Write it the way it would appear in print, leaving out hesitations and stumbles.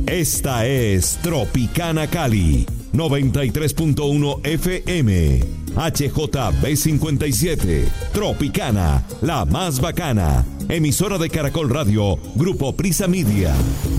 Esta es Tropicana Cali, 93.1 FM, HJB57, Tropicana, la más bacana, emisora de Caracol Radio, Grupo Prisa Media.